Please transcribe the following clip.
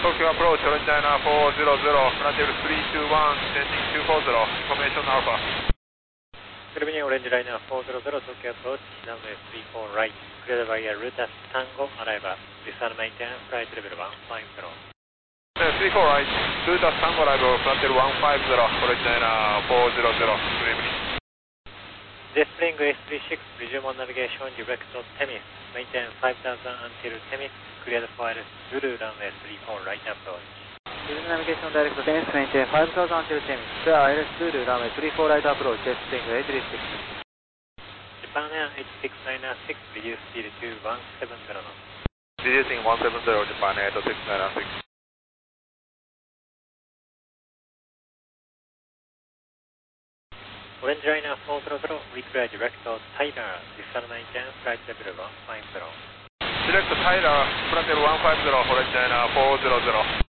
Tokyo approach, Orange China 400, flight level 321, descending 240, information Alpha. クルビニオレンジライナー400、東京アプローチ、ランウェイ34 right、クレアバイヤールータスタンゴ、アライバー、ディスアルメイテン、フライトレベル150。 34 right, ルータスタンゴライブ、フラッテル150、オレンジライナー400、グリーブに。 ジェスプリング S36, resume on navigation, direct to Temis, maintain 5000 until Temis, clear the flight, Zulu runway 34 right approach. Resume navigation direct to Temis, maintain 5000 until Temis, clear ILS Zulu runway 34 right approach, Jet Spring 836. Japan Air 8696, reduce speed to 170 knots. Reducing 170, Japan Air 8696. Orange Liner 400, reclear direct to Tyler, descend maintain, flight level 150. Direct to Tyler, flight level 150, Orange Liner 400.